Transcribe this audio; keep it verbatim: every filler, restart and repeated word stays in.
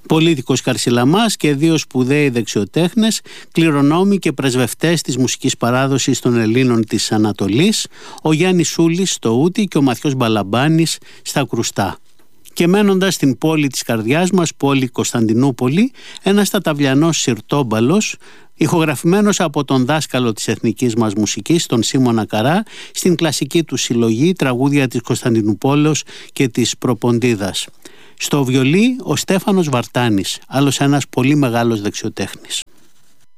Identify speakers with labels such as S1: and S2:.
S1: Πολίτικος Καρσιλαμάς και δύο σπουδαίοι δεξιοτέχνες, κληρονόμοι και πρεσβευτές της μουσικής παράδοσης των Ελλήνων της Ανατολής, ο Γιάννης Σούλης στο ούτι και ο Μαθιός Μπαλαμπάνης στα κρουστά. Και μένοντας στην πόλη της καρδιάς μας, πόλη Κωνσταντινούπολη, ένας ταταβλιανός σιρτόμπαλος, ηχογραφημένος από τον δάσκαλο της εθνικής μας μουσικής, τον Σίμωνα Καρά, στην κλασική του συλλογή τραγούδια της Κωνσταντινουπόλεως και της Προποντίδας. Στο βιολί ο Στέφανος Βαρτάνης, άλλος ένας πολύ μεγάλος δεξιοτέχνης.